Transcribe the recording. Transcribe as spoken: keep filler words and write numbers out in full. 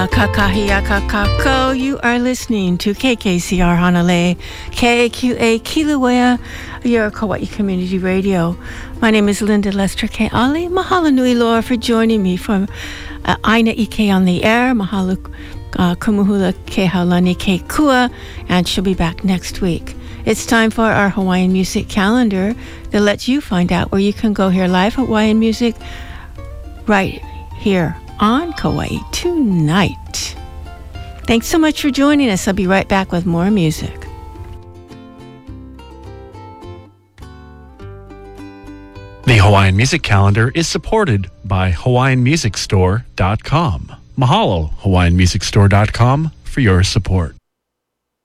Kakahiakakako, you are listening to K K C R Hanalei, K A Q A Kilauea, your Kauai Community Radio. My name is Linda Lester K. Ali. Mahalo nui loa for joining me from uh, Aina Ike on the air. Mahalo uh, kumuhula ke haulani ke kua, and she'll be back next week. It's time for our Hawaiian music calendar that lets you find out where you can go hear live Hawaiian music right here on Kauai tonight. Thanks so much for joining us. I'll be right back with more music. The Hawaiian Music Calendar is supported by Hawaiian Music Store dot com. Mahalo, Hawaiian Music Store dot com, for your support.